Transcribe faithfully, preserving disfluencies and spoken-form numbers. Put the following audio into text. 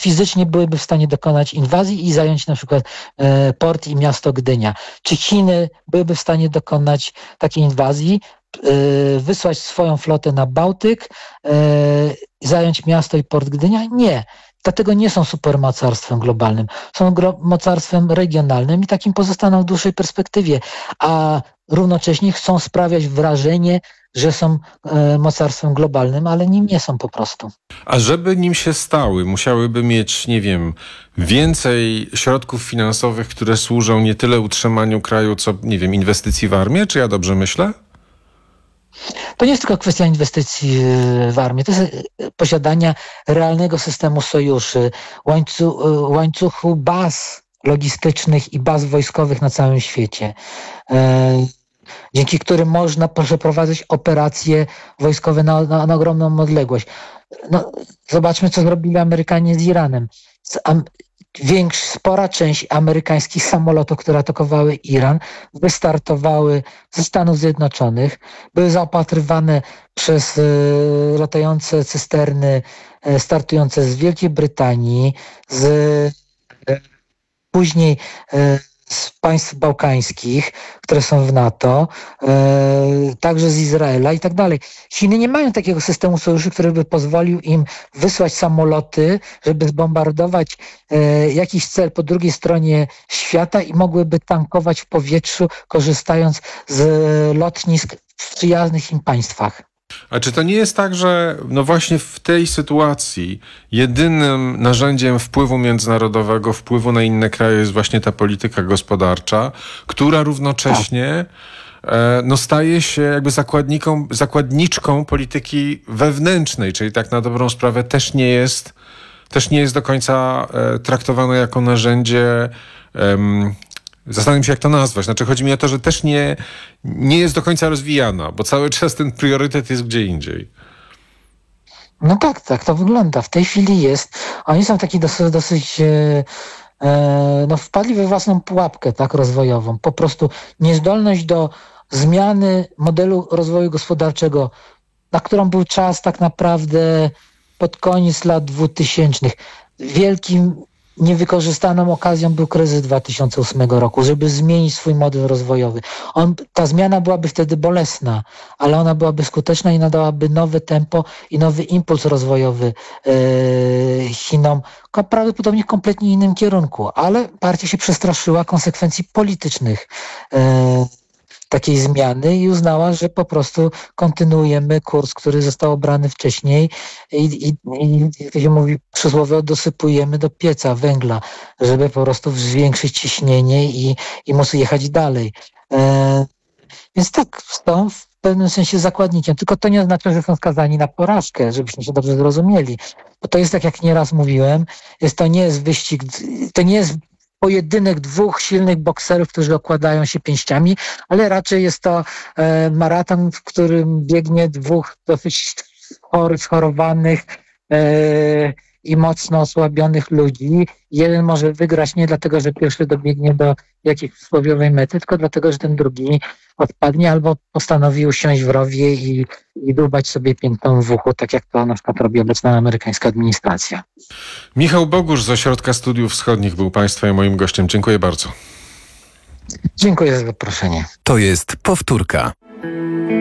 fizycznie byłyby w stanie dokonać inwazji i zająć na przykład e, port i miasto Gdynia? Czy Chiny byłyby w stanie dokonać takiej inwazji, e, wysłać swoją flotę na Bałtyk, e, zająć miasto i port Gdynia? Nie. Dlatego nie są supermocarstwem globalnym. Są gro- mocarstwem regionalnym i takim pozostaną w dłuższej perspektywie, a równocześnie chcą sprawiać wrażenie, że są e, mocarstwem globalnym, ale nim nie są po prostu. A żeby nim się stały, musiałyby mieć, nie wiem, więcej środków finansowych, które służą nie tyle utrzymaniu kraju, co, nie wiem, inwestycji w armię? Czy ja dobrze myślę? To nie jest tylko kwestia inwestycji w armię, to jest posiadania realnego systemu sojuszy, łańcu, łańcuchu baz logistycznych i baz wojskowych na całym świecie, dzięki którym można przeprowadzić operacje wojskowe na, na, na ogromną odległość. No, zobaczmy, co zrobili Amerykanie z Iranem. Większa, spora część amerykańskich samolotów, które atakowały Iran, wystartowały ze Stanów Zjednoczonych, były zaopatrywane przez y, latające cysterny y, startujące z Wielkiej Brytanii, z y, później y, z państw bałkańskich, które są w NATO, e, także z Izraela i tak dalej. Chiny nie mają takiego systemu sojuszy, który by pozwolił im wysłać samoloty, żeby zbombardować e, jakiś cel po drugiej stronie świata i mogłyby tankować w powietrzu, korzystając z lotnisk w przyjaznych im państwach. A czy to nie jest tak, że no właśnie w tej sytuacji jedynym narzędziem wpływu międzynarodowego, wpływu na inne kraje jest właśnie ta polityka gospodarcza, która równocześnie e, no staje się jakby zakładniką, zakładniczką polityki wewnętrznej, czyli tak na dobrą sprawę też nie jest, też nie jest do końca e, traktowana jako narzędzie em, Zastanawiam się, jak to nazwać. Znaczy, chodzi mi o to, że też nie, nie jest do końca rozwijana, bo cały czas ten priorytet jest gdzie indziej. No tak, tak to wygląda. W tej chwili jest. Oni są taki dosyć, dosyć e, e, no wpadli we własną pułapkę, tak, rozwojową. Po prostu niezdolność do zmiany modelu rozwoju gospodarczego, na którą był czas tak naprawdę pod koniec lat dwutysięcznych. Wielkim niewykorzystaną okazją był kryzys dwa tysiące ósmego roku, żeby zmienić swój model rozwojowy. On, ta zmiana byłaby wtedy bolesna, ale ona byłaby skuteczna i nadałaby nowe tempo i nowy impuls rozwojowy e, Chinom, prawdopodobnie w kompletnie innym kierunku, ale partia się przestraszyła konsekwencji politycznych e, takiej zmiany i uznała, że po prostu kontynuujemy kurs, który został obrany wcześniej i, i, i jak się mówi przysłowie, dosypujemy do pieca węgla, żeby po prostu zwiększyć ciśnienie i, i móc jechać dalej. E, więc tak, są w pewnym sensie zakładnikiem, tylko to nie oznacza, że są skazani na porażkę, żebyśmy się dobrze zrozumieli. Bo to jest tak, jak nieraz mówiłem, jest, to nie jest wyścig, to nie jest pojedynek dwóch silnych bokserów, którzy okładają się pięściami, ale raczej jest to e, maraton, w którym biegnie dwóch dosyć chorych, schorowanych e, i mocno osłabionych ludzi. Jeden może wygrać nie dlatego, że pierwszy dobiegnie do jakiejś przysłowiowej mety, tylko dlatego, że ten drugi odpadnie albo postanowi usiąść w rowie i, i dłubać sobie piętą w uchu, tak jak to na przykład robi obecna amerykańska administracja. Michał Bogusz z Ośrodka Studiów Wschodnich był Państwa i moim gościem. Dziękuję bardzo. Dziękuję za zaproszenie. To jest powtórka.